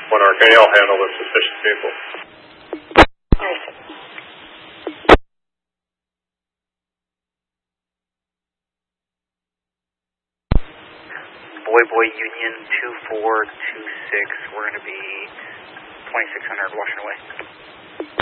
when our gale handle is sufficient people. Boy Union 2426, we're going to be 2600 Washington Way.